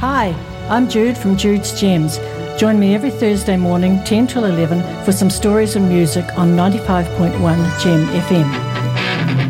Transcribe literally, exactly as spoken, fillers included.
Hi, I'm Jude from Jude's Gems. Join me every Thursday morning, ten till eleven, for some stories and music on ninety-five point one Gem F M.